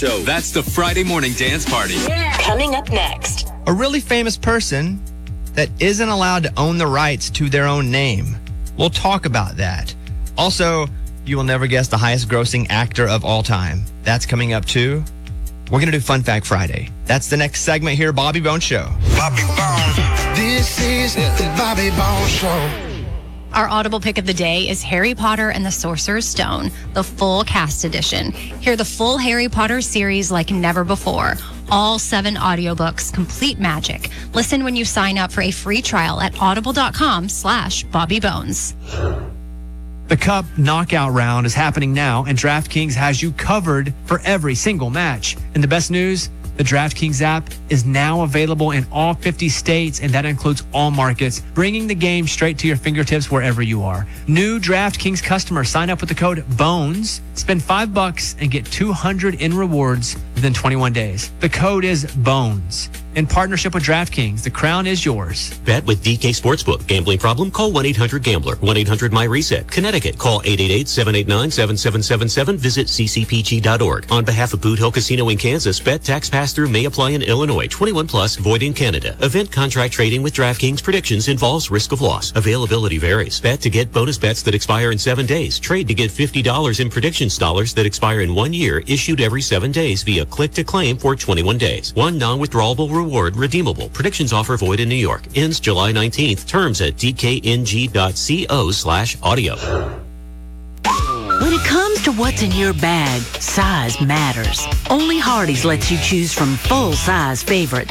Show. That's the Friday morning dance party. Yeah. Coming up next. A really famous person that isn't allowed to own the rights to their own name. We'll talk about that. Also, you will never guess the highest grossing actor of all time. That's coming up too. We're going to do Fun Fact Friday. That's the next segment here, Bobby Bones Show. Bobby Bones. This is the Bobby Bones Show. Our Audible pick of the day is Harry Potter and the Sorcerer's Stone, the full cast edition. Hear the full Harry Potter series like never before. All 7 audiobooks, complete magic. Listen when you sign up for a free trial at audible.com/BobbyBones. The Cup knockout round is happening now, and DraftKings has you covered for every single match. And the best news, the DraftKings app is now available in all 50 states, and that includes all markets, bringing the game straight to your fingertips wherever you are. New DraftKings customers sign up with the code BONES, spend $5 and get $200 in rewards within 21 days. The code is BONES. In partnership with DraftKings, the crown is yours. Bet with DK Sportsbook. Gambling problem? Call 1-800-GAMBLER. 1-800-MY-RESET. Connecticut. Call 888-789-7777. Visit ccpg.org. On behalf of Boot Hill Casino in Kansas, bet tax pass-through may apply in Illinois. 21 plus, void in Canada. Event contract trading with DraftKings predictions involves risk of loss. Availability varies. Bet to get bonus bets that expire in 7 days. Trade to get $50 in predictions dollars that expire in 1 year, issued every 7 days via click to claim for 21 days. One non-withdrawable reward redeemable. Predictions offer void in New York. Ends July 19th. Terms at dkng.co/audio. When it comes to what's in your bag, size matters. Only Hardee's lets you choose from full-size favorites